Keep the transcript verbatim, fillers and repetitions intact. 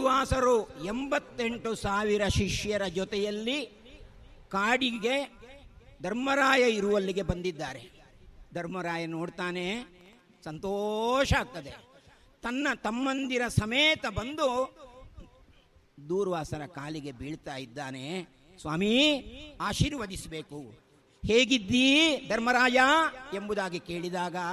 ದೂರ್ವಾಸರು ಎಂಬತ್ತೆಂಟು ಸಾವಿರ ಶಿಷ್ಯರ ಜೊತೆಯಲ್ಲಿ ಕಾಡಿಗೆ ಧರ್ಮರಾಯ ಇರುವಲ್ಲಿಗೆ ಬಂದಿದ್ದಾರೆ. ಧರ್ಮರಾಯ ನೋಡ್ತಾನೆ, ಸಂತೋಷ ಆಗ್ತದೆ. ತನ್ನ ತಮ್ಮಂದಿರ ಸಮೇತ ಬಂದು ದೂರ್ವಾಸರ ಕಾಲಿಗೆ ಬೀಳ್ತಾ ಇದ್ದಾನೆ. ಸ್ವಾಮಿ, ಆಶೀರ್ವದಿಸಬೇಕು. ಹೇಗಿದ್ದೀ ಧರ್ಮರಾಯ ಎಂಬುದಾಗಿ ಕೇಳಿದಾಗ